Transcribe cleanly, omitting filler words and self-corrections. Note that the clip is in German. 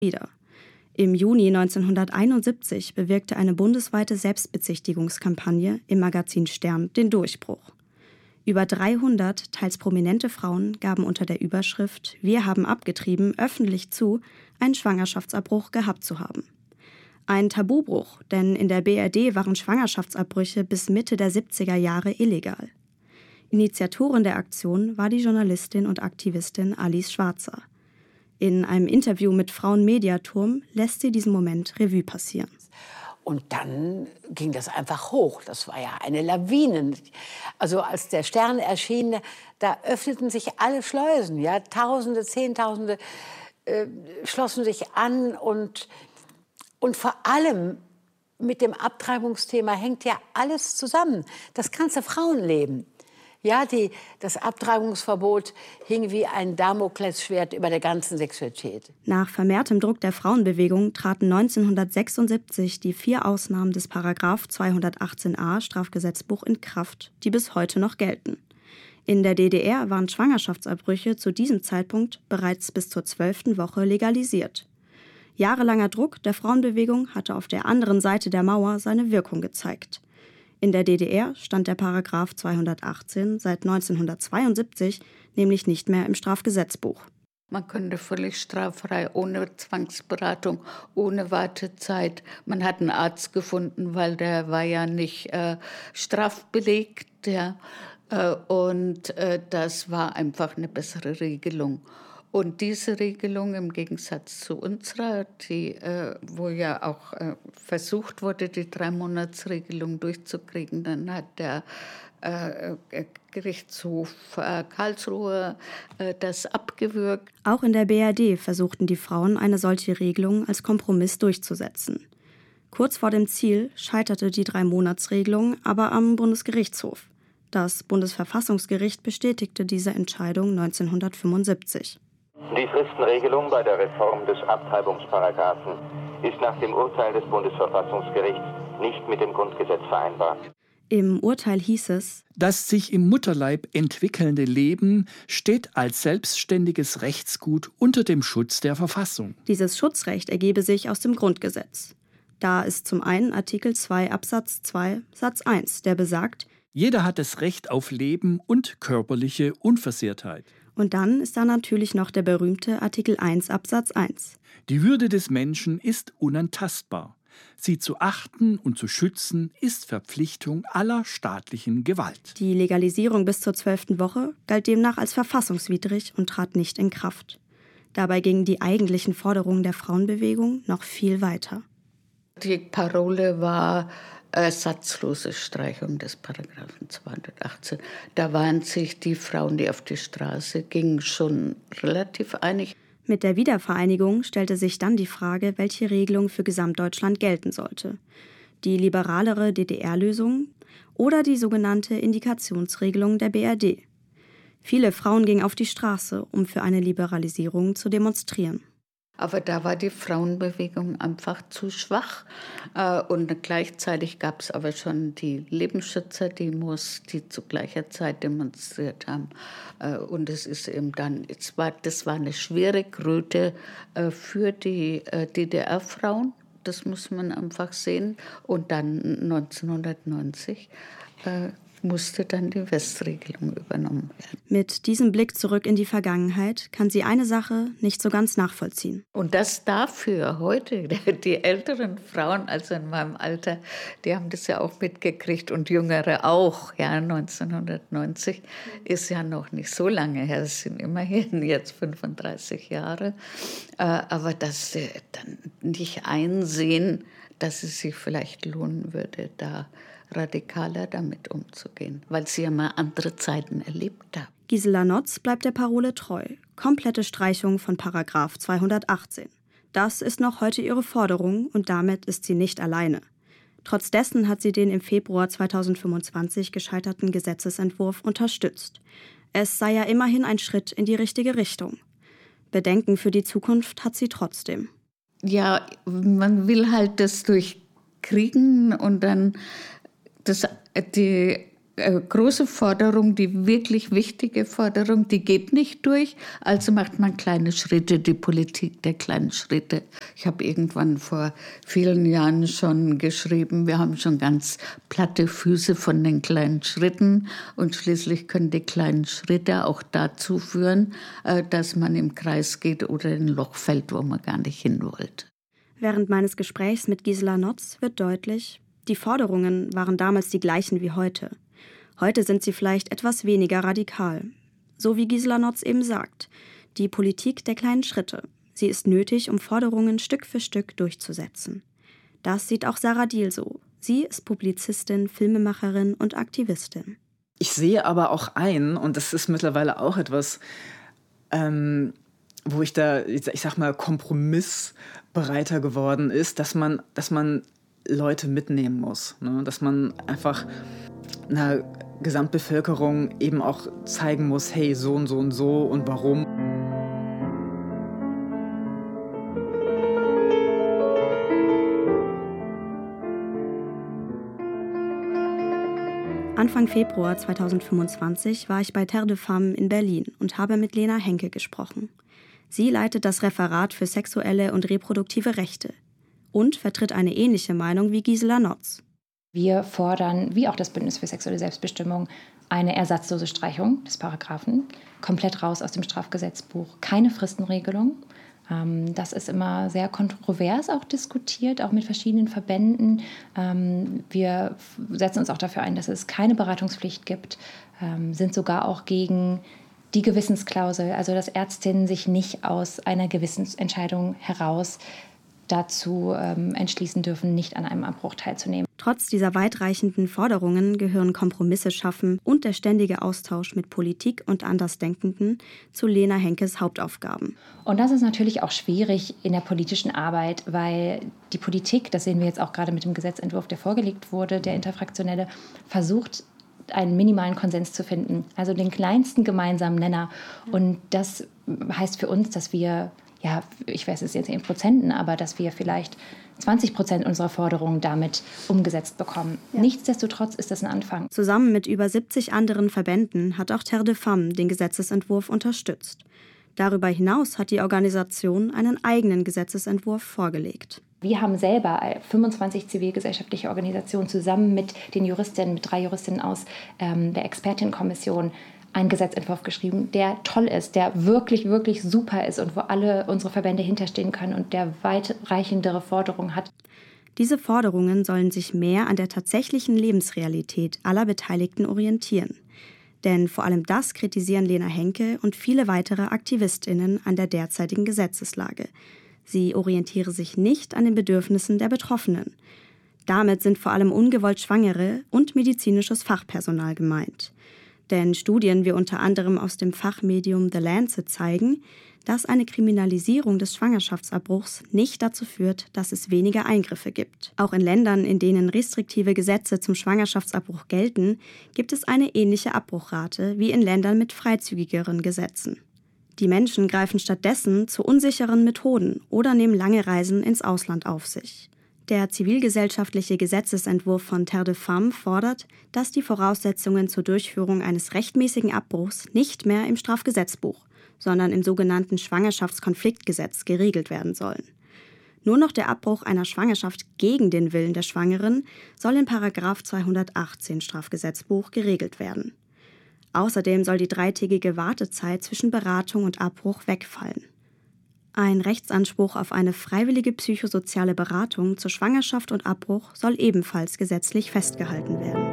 wieder. Im Juni 1971 bewirkte eine bundesweite Selbstbezichtigungskampagne im Magazin Stern den Durchbruch. Über 300 teils prominente Frauen gaben unter der Überschrift »Wir haben abgetrieben« öffentlich zu, einen Schwangerschaftsabbruch gehabt zu haben. Ein Tabubruch, denn in der BRD waren Schwangerschaftsabbrüche bis Mitte der 70er Jahre illegal. Initiatorin der Aktion war die Journalistin und Aktivistin Alice Schwarzer. In einem Interview mit Frauenmediaturm lässt sie diesen Moment Revue passieren. Und dann ging das einfach hoch. Das war ja eine Lawine. Also als der Stern erschien, da öffneten sich alle Schleusen. Ja? Tausende, Zehntausende schlossen sich an. Und vor allem mit dem Abtreibungsthema hängt ja alles zusammen. Das ganze Frauenleben. Ja, das Abtreibungsverbot hing wie ein Damoklesschwert über der ganzen Sexualität. Nach vermehrtem Druck der Frauenbewegung traten 1976 die 4 Ausnahmen des Paragraph 218a Strafgesetzbuch in Kraft, die bis heute noch gelten. In der DDR waren Schwangerschaftsabbrüche zu diesem Zeitpunkt bereits bis zur 12. Woche legalisiert. Jahrelanger Druck der Frauenbewegung hatte auf der anderen Seite der Mauer seine Wirkung gezeigt. In der DDR stand der Paragraph 218 seit 1972 nämlich nicht mehr im Strafgesetzbuch. Man konnte völlig straffrei, ohne Zwangsberatung, ohne Wartezeit. Man hat einen Arzt gefunden, weil der war ja nicht strafbelegt. Ja. Das war einfach eine bessere Regelung. Und diese Regelung im Gegensatz zu unserer, wo ja auch versucht wurde, die 3-Monats-Regelung durchzukriegen, dann hat der Gerichtshof Karlsruhe das abgewürgt. Auch in der BRD versuchten die Frauen, eine solche Regelung als Kompromiss durchzusetzen. Kurz vor dem Ziel scheiterte die 3-Monats-Regelung aber am Bundesgerichtshof. Das Bundesverfassungsgericht bestätigte diese Entscheidung 1975. Die Fristenregelung bei der Reform des Abtreibungsparagraphen ist nach dem Urteil des Bundesverfassungsgerichts nicht mit dem Grundgesetz vereinbar. Im Urteil hieß es: Das sich im Mutterleib entwickelnde Leben steht als selbstständiges Rechtsgut unter dem Schutz der Verfassung. Dieses Schutzrecht ergebe sich aus dem Grundgesetz. Da ist zum einen Artikel 2 Absatz 2 Satz 1, der besagt: Jeder hat das Recht auf Leben und körperliche Unversehrtheit. Und dann ist da natürlich noch der berühmte Artikel 1 Absatz 1. Die Würde des Menschen ist unantastbar. Sie zu achten und zu schützen ist Verpflichtung aller staatlichen Gewalt. Die Legalisierung bis zur 12. Woche galt demnach als verfassungswidrig und trat nicht in Kraft. Dabei gingen die eigentlichen Forderungen der Frauenbewegung noch viel weiter. Die Parole war ersatzlose Streichung des Paragraphen 218. Da waren sich die Frauen, die auf die Straße gingen, schon relativ einig. Mit der Wiedervereinigung stellte sich dann die Frage, welche Regelung für Gesamtdeutschland gelten sollte. Die liberalere DDR-Lösung oder die sogenannte Indikationsregelung der BRD. Viele Frauen gingen auf die Straße, um für eine Liberalisierung zu demonstrieren. Aber da war die Frauenbewegung einfach zu schwach. Und gleichzeitig gab es aber schon die Lebensschützerdemos, die zu gleicher Zeit demonstriert haben. Und es ist eben dann, das war eine schwere Kröte für die DDR-Frauen. Das muss man einfach sehen. Und dann 1990 musste dann die Westregelung übernommen werden. Mit diesem Blick zurück in die Vergangenheit kann sie eine Sache nicht so ganz nachvollziehen. Und das dafür heute, die älteren Frauen, also in meinem Alter, die haben das ja auch mitgekriegt und Jüngere auch. Ja, 1990 ist ja noch nicht so lange her, es sind immerhin jetzt 35 Jahre. Aber dass sie dann nicht einsehen, dass es sich vielleicht lohnen würde, da radikaler damit umzugehen, weil sie ja mal andere Zeiten erlebt haben. Gisela Notz bleibt der Parole treu. Komplette Streichung von Paragraph 218. Das ist noch heute ihre Forderung und damit ist sie nicht alleine. Trotz dessen hat sie den im Februar 2025 gescheiterten Gesetzesentwurf unterstützt. Es sei ja immerhin ein Schritt in die richtige Richtung. Bedenken für die Zukunft hat sie trotzdem. Ja, man will halt das durchkriegen und dann die große Forderung, die wirklich wichtige Forderung, die geht nicht durch. Also macht man kleine Schritte, die Politik der kleinen Schritte. Ich habe irgendwann vor vielen Jahren schon geschrieben, wir haben schon ganz platte Füße von den kleinen Schritten und schließlich können die kleinen Schritte auch dazu führen, dass man im Kreis geht oder in ein Loch fällt, wo man gar nicht hin wollte. Während meines Gesprächs mit Gisela Notz wird deutlich, die Forderungen waren damals die gleichen wie heute. Heute sind sie vielleicht etwas weniger radikal. So wie Gisela Notz eben sagt, die Politik der kleinen Schritte. Sie ist nötig, um Forderungen Stück für Stück durchzusetzen. Das sieht auch Sarah Diehl so. Sie ist Publizistin, Filmemacherin und Aktivistin. Ich sehe aber auch ein, und das ist mittlerweile auch etwas, wo ich da, ich sag mal, kompromissbereiter geworden ist, dass man Leute mitnehmen muss. Ne? Dass man einfach einer Gesamtbevölkerung eben auch zeigen muss, hey, so und so und so und warum. Anfang Februar 2025 war ich bei Terre de Femme in Berlin und habe mit Lena Henke gesprochen. Sie leitet das Referat für sexuelle und reproduktive Rechte und vertritt eine ähnliche Meinung wie Gisela Notz. Wir fordern, wie auch das Bündnis für sexuelle Selbstbestimmung, eine ersatzlose Streichung des Paragraphen, komplett raus aus dem Strafgesetzbuch, keine Fristenregelung. Das ist immer sehr kontrovers auch diskutiert, auch mit verschiedenen Verbänden. Wir setzen uns auch dafür ein, dass es keine Beratungspflicht gibt, sind sogar auch gegen die Gewissensklausel, also dass Ärztinnen sich nicht aus einer Gewissensentscheidung heraus dazu entschließen dürfen, nicht an einem Abbruch teilzunehmen. Trotz dieser weitreichenden Forderungen gehören Kompromisse schaffen und der ständige Austausch mit Politik und Andersdenkenden zu Lena Henkes Hauptaufgaben. Und das ist natürlich auch schwierig in der politischen Arbeit, weil die Politik, das sehen wir jetzt auch gerade mit dem Gesetzentwurf, der vorgelegt wurde, der interfraktionelle, versucht, einen minimalen Konsens zu finden, also den kleinsten gemeinsamen Nenner. Und das heißt für uns, dass wir, ja, ich weiß es jetzt in Prozenten, aber dass wir vielleicht 20% unserer Forderungen damit umgesetzt bekommen. Ja. Nichtsdestotrotz ist das ein Anfang. Zusammen mit über 70 anderen Verbänden hat auch Terre de Femme den Gesetzesentwurf unterstützt. Darüber hinaus hat die Organisation einen eigenen Gesetzesentwurf vorgelegt. Wir haben selber 25 zivilgesellschaftliche Organisationen zusammen mit den Juristinnen, mit 3 Juristinnen aus der Expertinnenkommission einen Gesetzentwurf geschrieben, der toll ist, der wirklich, wirklich super ist und wo alle unsere Verbände hinterstehen können und der weitreichendere Forderungen hat. Diese Forderungen sollen sich mehr an der tatsächlichen Lebensrealität aller Beteiligten orientieren. Denn vor allem das kritisieren Lena Henke und viele weitere AktivistInnen an der derzeitigen Gesetzeslage. Sie orientiere sich nicht an den Bedürfnissen der Betroffenen. Damit sind vor allem ungewollt Schwangere und medizinisches Fachpersonal gemeint. Denn Studien wie unter anderem aus dem Fachmedium The Lancet zeigen, dass eine Kriminalisierung des Schwangerschaftsabbruchs nicht dazu führt, dass es weniger Eingriffe gibt. Auch in Ländern, in denen restriktive Gesetze zum Schwangerschaftsabbruch gelten, gibt es eine ähnliche Abbruchrate wie in Ländern mit freizügigeren Gesetzen. Die Menschen greifen stattdessen zu unsicheren Methoden oder nehmen lange Reisen ins Ausland auf sich. Der zivilgesellschaftliche Gesetzesentwurf von Terre de Femme fordert, dass die Voraussetzungen zur Durchführung eines rechtmäßigen Abbruchs nicht mehr im Strafgesetzbuch, sondern im sogenannten Schwangerschaftskonfliktgesetz geregelt werden sollen. Nur noch der Abbruch einer Schwangerschaft gegen den Willen der Schwangeren soll in § 218 Strafgesetzbuch geregelt werden. Außerdem soll die 3-tägige Wartezeit zwischen Beratung und Abbruch wegfallen. Ein Rechtsanspruch auf eine freiwillige psychosoziale Beratung zur Schwangerschaft und Abbruch soll ebenfalls gesetzlich festgehalten werden.